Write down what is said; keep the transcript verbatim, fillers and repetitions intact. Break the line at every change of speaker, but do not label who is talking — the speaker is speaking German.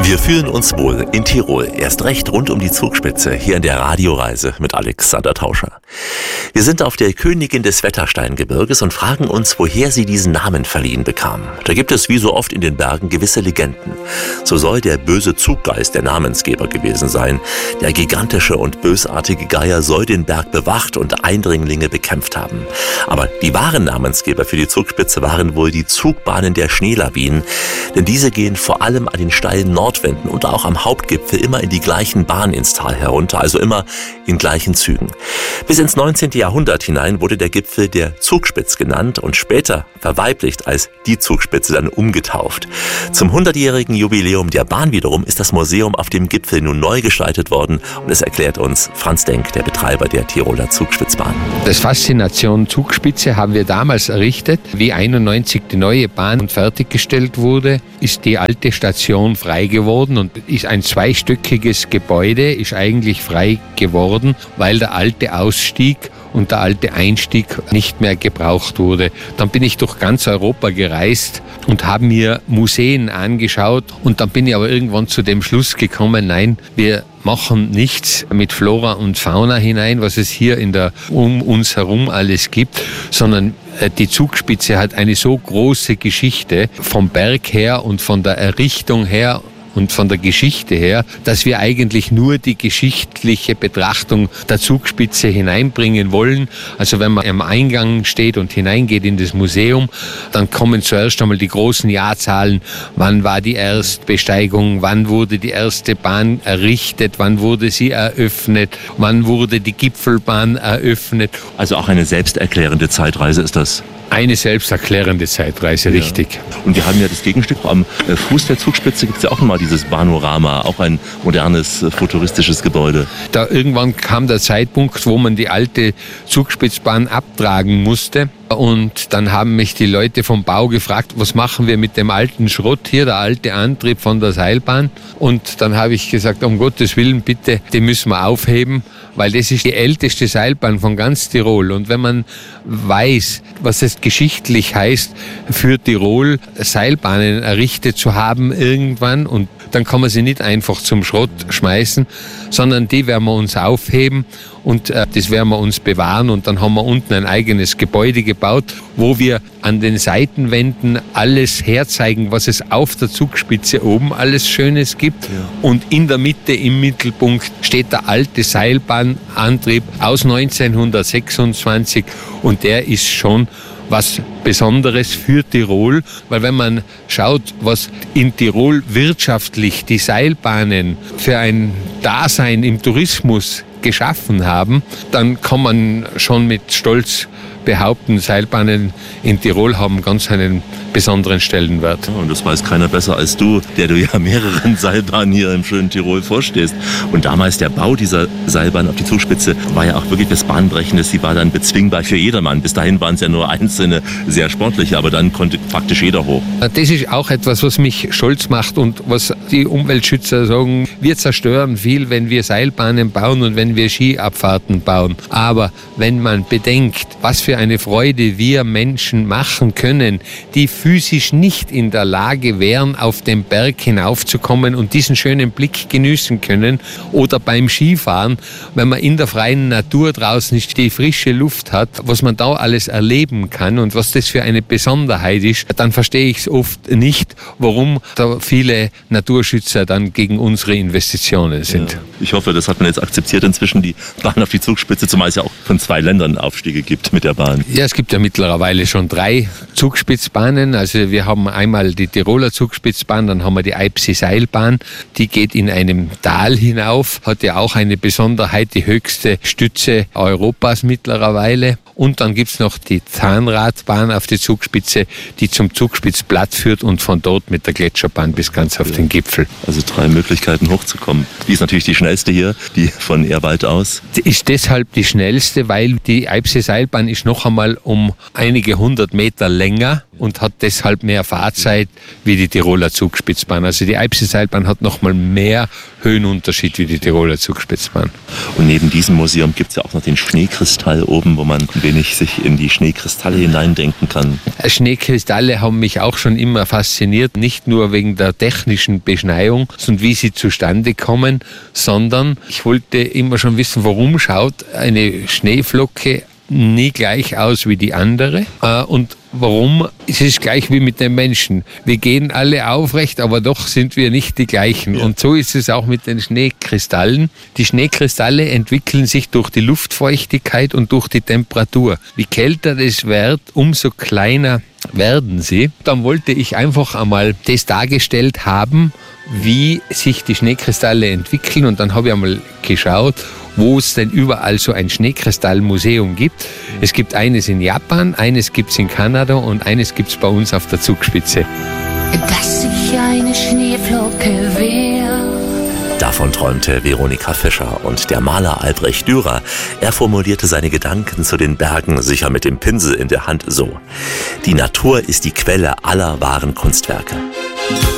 Wir fühlen uns wohl in Tirol, erst recht rund um die Zugspitze, hier in der Radioreise mit Alexander Tauscher. Wir sind auf der Königin des Wettersteingebirges und fragen uns, woher sie diesen Namen verliehen bekam. Da gibt es wie so oft in den Bergen gewisse Legenden. So soll der böse Zuggeist der Namensgeber gewesen sein. Der gigantische und bösartige Geier soll den Berg bewacht und Eindringlinge bekämpft haben. Aber die wahren Namensgeber für die Zugspitze waren wohl die Zugbahnen der Schneelawinen, denn diese gehen vor allem an den steilen Nordwänden und auch am Hauptgipfel immer in die gleichen Bahnen ins Tal herunter, also immer in gleichen Zügen. Bis ins neunzehnte Jahrhundert hinein wurde der Gipfel der Zugspitz genannt und später verweiblicht als die Zugspitze dann umgetauft. Zum hundertjährigen Jubiläum der Bahn wiederum ist das Museum auf dem Gipfel nun neu gestaltet worden und es erklärt uns Franz Denk, der Betreiber der Tiroler Zugspitzbahn.
Das Faszination Zugspitze haben wir damals errichtet. Wie einundneunzig die neue Bahn fertiggestellt wurde, ist die alte Station frei geworden und ist ein zweistöckiges Gebäude, ist eigentlich frei geworden, weil der alte Ausstieg und der alte Einstieg nicht mehr gebraucht wurde. Dann bin ich durch ganz Europa gereist und habe mir Museen angeschaut und dann bin ich aber irgendwann zu dem Schluss gekommen, nein, wir machen nichts mit Flora und Fauna hinein, was es hier in der, um uns herum alles gibt, sondern die Zugspitze hat eine so große Geschichte vom Berg her und von der Errichtung her und von der Geschichte her, dass wir eigentlich nur die geschichtliche Betrachtung der Zugspitze hineinbringen wollen. Also wenn man am Eingang steht und hineingeht in das Museum, dann kommen zuerst einmal die großen Jahrzahlen. Wann war die Erstbesteigung? Wann wurde die erste Bahn errichtet? Wann wurde sie eröffnet? Wann wurde die Gipfelbahn eröffnet?
Also auch eine selbsterklärende Zeitreise ist das?
Eine selbsterklärende Zeitreise, ja. Richtig.
Und wir haben ja das Gegenstück. Am Fuß der Zugspitze gibt es ja auch mal dieses Banorama, auch ein modernes, futuristisches Gebäude.
Da irgendwann kam der Zeitpunkt, wo man die alte Zugspitzbahn abtragen musste. Und dann haben mich die Leute vom Bau gefragt, was machen wir mit dem alten Schrott hier, der alte Antrieb von der Seilbahn. Und dann habe ich gesagt, um Gottes Willen, bitte, den müssen wir aufheben, weil das ist die älteste Seilbahn von ganz Tirol. Und wenn man weiß, was es geschichtlich heißt, für Tirol Seilbahnen errichtet zu haben irgendwann, und dann kann man sie nicht einfach zum Schrott schmeißen, sondern die werden wir uns aufheben und äh, das werden wir uns bewahren. Und dann haben wir unten ein eigenes Gebäude gebaut, wo wir an den Seitenwänden alles herzeigen, was es auf der Zugspitze oben alles Schönes gibt. Ja. Und in der Mitte, im Mittelpunkt, steht der alte Seilbahnantrieb aus neunzehnhundertsechsundzwanzig und der ist schon was Besonderes für Tirol, weil wenn man schaut, was in Tirol wirtschaftlich die Seilbahnen für ein Dasein im Tourismus geschaffen haben, dann kann man schon mit Stolz behaupten, Seilbahnen in Tirol haben ganz einen besonderen Stellenwert.
Ja, und das weiß keiner besser als du, der du ja mehreren Seilbahnen hier im schönen Tirol vorstehst. Und damals der Bau dieser Seilbahn auf die Zugspitze war ja auch wirklich was Bahnbrechendes. Sie war dann bezwingbar für jedermann. Bis dahin waren es ja nur einzelne, sehr sportliche, aber dann konnte praktisch jeder hoch.
Das ist auch etwas, was mich stolz macht und was die Umweltschützer sagen, wir zerstören viel, wenn wir Seilbahnen bauen und wenn wir Skiabfahrten bauen. Aber wenn man bedenkt, was für eine Freude wir Menschen machen können, die physisch nicht in der Lage wären, auf den Berg hinaufzukommen und diesen schönen Blick genießen können, oder beim Skifahren, wenn man in der freien Natur draußen nicht die frische Luft hat, was man da alles erleben kann und was das für eine Besonderheit ist, dann verstehe ich es oft nicht, warum da viele Naturschützer dann gegen unsere Investitionen sind.
Ja, ich hoffe, das hat man jetzt akzeptiert inzwischen, die Bahn auf die Zugspitze, zumal es ja auch von zwei Ländern Aufstiege gibt mit der Bahn.
Ja, es gibt ja mittlerweile schon drei Zugspitzbahnen. Also wir haben einmal die Tiroler Zugspitzbahn, dann haben wir die Eibsee-Seilbahn. Die geht in einem Tal hinauf, hat ja auch eine Besonderheit, die höchste Stütze Europas mittlerweile. Und dann gibt es noch die Zahnradbahn auf die Zugspitze, die zum Zugspitzplatt führt und von dort mit der Gletscherbahn bis ganz auf den Gipfel.
Also drei Möglichkeiten hochzukommen. Die ist natürlich die schnellste hier, die von Ehrwald aus.
Die ist deshalb die schnellste, weil die Eibsee-Seilbahn ist ist noch einmal um einige hundert Meter länger und hat deshalb mehr Fahrzeit wie die Tiroler Zugspitzbahn. Also die Eibsee-Seilbahn hat noch mal mehr Höhenunterschied wie die Tiroler Zugspitzbahn.
Und neben diesem Museum gibt es ja auch noch den Schneekristall oben, wo man ein wenig sich in die Schneekristalle hineindenken kann.
Schneekristalle haben mich auch schon immer fasziniert, nicht nur wegen der technischen Beschneiung und wie sie zustande kommen, sondern ich wollte immer schon wissen, warum schaut eine Schneeflocke nie gleich aus wie die andere und warum ist es gleich wie mit den Menschen. Wir gehen alle aufrecht, aber doch sind wir nicht die gleichen. Ja. Und so ist es auch mit den Schneekristallen. Die Schneekristalle entwickeln sich durch die Luftfeuchtigkeit und durch die Temperatur. Je kälter es wird, umso kleiner werden sie. Dann wollte ich einfach einmal das dargestellt haben, wie sich die Schneekristalle entwickeln. Und dann habe ich einmal geschaut, wo es denn überall so ein Schneekristallmuseum gibt. Es gibt eines in Japan, eines gibt es in Kanada und eines gibt es bei uns auf der Zugspitze.
Dass ich eine Schneeflocke wäre.
Davon träumte Veronika Fischer und der Maler Albrecht Dürer. Er formulierte seine Gedanken zu den Bergen sicher mit dem Pinsel in der Hand so: Die Natur ist die Quelle aller wahren Kunstwerke.